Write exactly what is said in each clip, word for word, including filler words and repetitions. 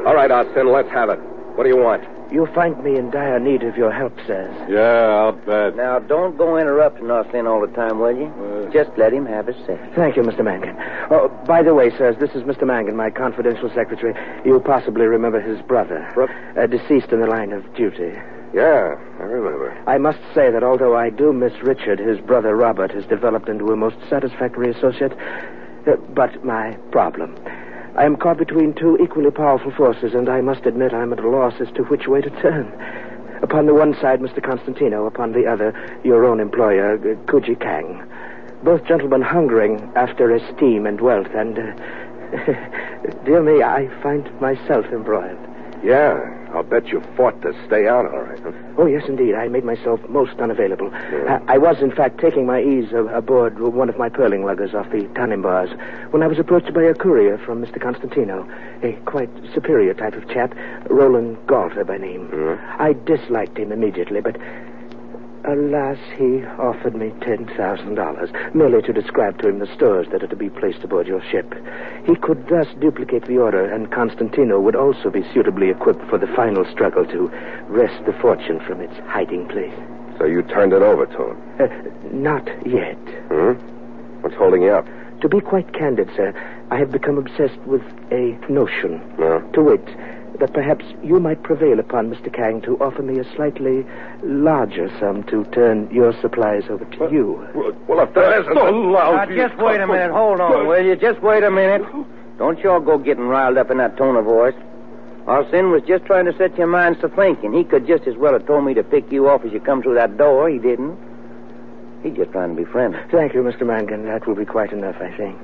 All right, Austin, let's have it. What do you want? You find me in dire need of your help, sirs. Yeah, I'll bet. Now, don't go interrupting Austin all the time, will you? Uh, Just let him have his say. Thank you, Mister Mangan. Oh, by the way, sirs, this is Mister Mangan, my confidential secretary. You possibly remember his brother. What? Uh, deceased in the line of duty. Yeah, I remember. I must say that although I do miss Richard, his brother Robert has developed into a most satisfactory associate. Uh, but my problem. I am caught between two equally powerful forces, and I must admit I'm at a loss as to which way to turn. Upon the one side, Mister Constantino. Upon the other, your own employer, Kuji Kang. Both gentlemen hungering after esteem and wealth, and, uh, dear me, I find myself embroiled. Yeah, I'll bet you fought to stay out all right. Huh? Oh, yes, indeed. I made myself most unavailable. Yeah. I, I was, in fact, taking my ease uh, aboard one of my pearling luggers off the Tannenbars when I was approached by a courier from Mister Constantino, a quite superior type of chap, Roland Galter by name. Mm-hmm. I disliked him immediately, but alas, he offered me ten thousand dollars, merely to describe to him the stores that are to be placed aboard your ship. He could thus duplicate the order, and Constantino would also be suitably equipped for the final struggle to wrest the fortune from its hiding place. So you turned it over to him? Uh, not yet. Hmm? What's holding you up? To be quite candid, sir, I have become obsessed with a notion. No? To wit, that perhaps you might prevail upon Mister Kang to offer me a slightly larger sum to turn your supplies over to well, you. Well, well, if that isn't... So loud. Now, just wait a minute. Hold on, will you? Just wait a minute. Don't you all go getting riled up in that tone of voice. Austin was just trying to set your minds to thinking. He could just as well have told me to pick you off as you come through that door. He didn't. He's just trying to be friendly. Thank you, Mister Mangan. That will be quite enough, I think.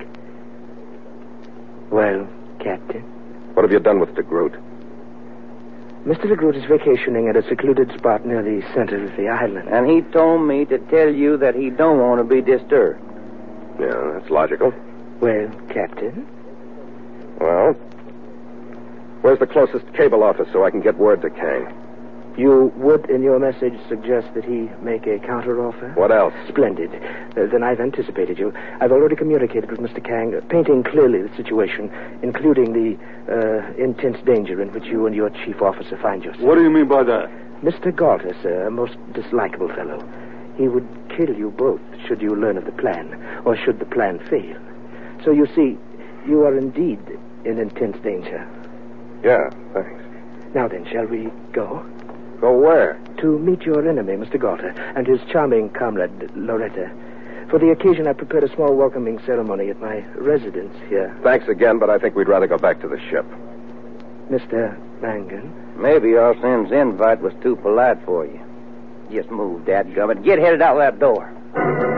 Well, Captain? What have you done with DeGroot? Mister DeGroot is vacationing at a secluded spot near the center of the island. And he told me to tell you that he don't want to be disturbed. Yeah, that's logical. Well, Captain? Well, where's the closest cable office so I can get word to Kang? You would, in your message, suggest that he make a counteroffer? What else? Splendid. Uh, then I've anticipated you. I've already communicated with Mister Kang, uh, painting clearly the situation, including the uh, intense danger in which you and your chief officer find yourself. What do you mean by that? Mister Galter, sir, a most dislikable fellow. He would kill you both should you learn of the plan, or should the plan fail. So you see, you are indeed in intense danger. Yeah, thanks. Now then, shall we go? Go where? To meet your enemy, Mister Galter, and his charming comrade, Loretta. For the occasion, I prepared a small welcoming ceremony at my residence here. Thanks again, but I think we'd rather go back to the ship. Mister Mangan? Maybe Austin's invite was too polite for you. Just move, dadgummit. Get headed out that door.